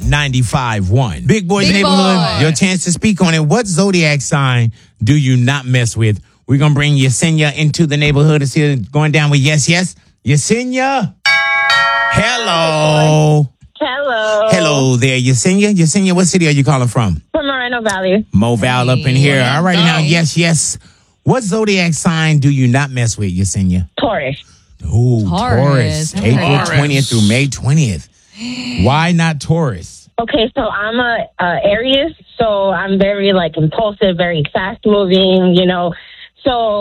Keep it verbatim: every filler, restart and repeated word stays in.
ninety-five point one. Big Boys Big Neighborhood, Boy. your chance to speak on it. What zodiac sign do you not mess with? We're going to bring Yesenia into the neighborhood to see it going down with Yes, Yes. Yesenia. Hello. Hello. Hello there, Yesenia. Yesenia, what city are you calling from? From Moreno Valley. Moval up in here. All right, now, Nice. yes, yes. What zodiac sign do you not mess with, Yesenia? Taurus. Ooh, Taurus. Taurus. April Taurus. twentieth through May twentieth. Why not Taurus? Okay, so I'm a, a Aries, so I'm very like impulsive, very fast moving, you know. So